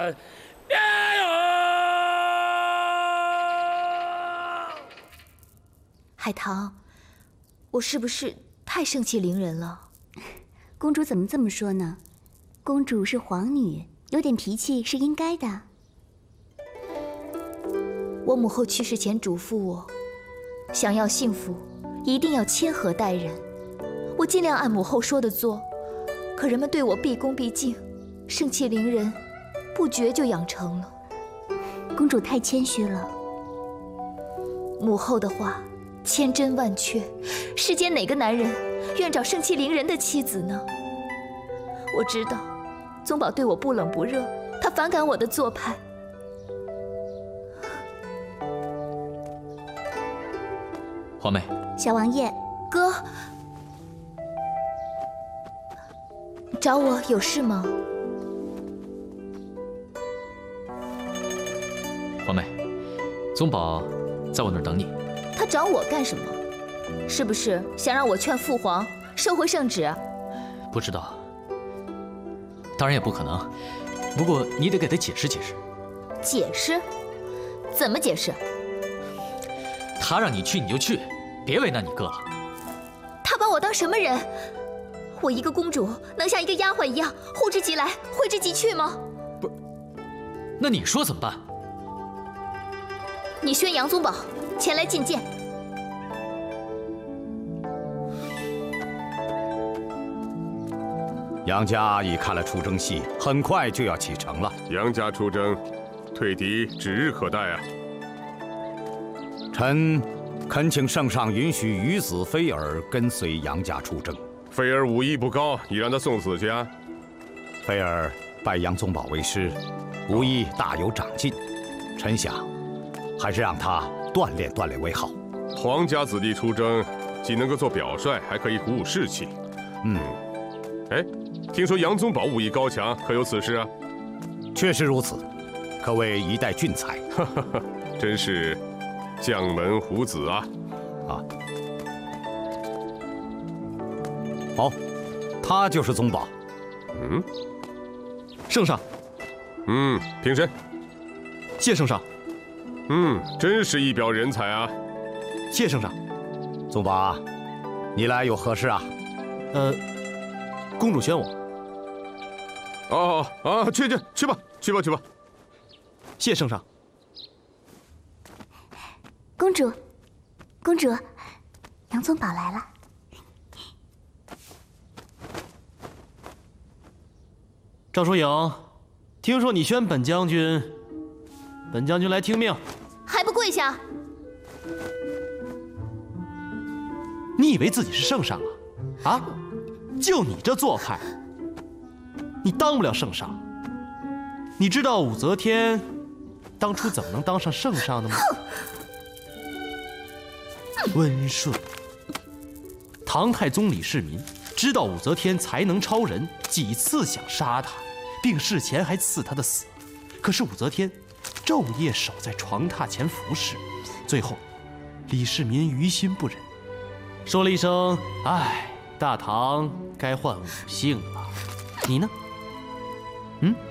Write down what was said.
海棠，我是不是太盛气凌人了？ 公主怎么这么说呢？公主是皇女，有点脾气是应该的。 我母后去世前嘱咐我，想要幸福，一定要谦和待人。我尽量按母后说的做，可人们对我毕恭毕敬，盛气凌人，不觉就养成了。 公主太谦虚了。 母后的话千真万确，世间哪个男人愿找盛气凌人的妻子呢？我知道，宗保对我不冷不热，他反感我的做派。 皇妹， 小王爷， 哥，找我有事吗？ 皇妹，宗保在我那儿等你。 他找我干什么？是不是想让我劝父皇收回圣旨？ 不知道，当然也不可能。不过你得给他解释解释。 解释？怎么解释？ 他让你去你就去，别为难你哥了。 他把我当什么人？我一个公主能像一个丫鬟一样呼之即来，挥之即去吗？ 不是，那你说怎么办？ 你宣杨宗保前来觐见。 杨家已看了出征戏，很快就要启程了。 杨家出征，退敌指日可待啊！ 臣恳请圣上允许余子菲儿跟随杨家出征。 菲儿武艺不高，你让她送死去啊？ 菲儿拜杨宗保为师，武艺大有长进，臣想还是让她锻炼锻炼为好。 皇家子弟出征，既能够做表率，还可以鼓舞士气。哎，听说杨宗保武艺高强，可有此事啊？ 确实如此，可谓一代俊才。 真是将门虎子啊！ 好，他就是宗保。 圣上。 平身。 谢圣上。 真是一表人才啊！ 谢圣上。 宗保，你来有何事啊？ 公主宣我。 去吧。 谢圣上。 公主，杨宗保来了。 赵疏影，听说你宣本将军来听命， 还不跪下？ 你以为自己是圣上啊？啊，就你这做派，你当不了圣上。你知道武则天当初怎么能当上圣上的吗？温顺。唐太宗李世民知道武则天才能超人，几次想杀她，并事前还赐她的死。可是武则天昼夜守在床榻前服侍，最后李世民于心不忍，说了一声：“哎，大唐该换武姓了。”你呢？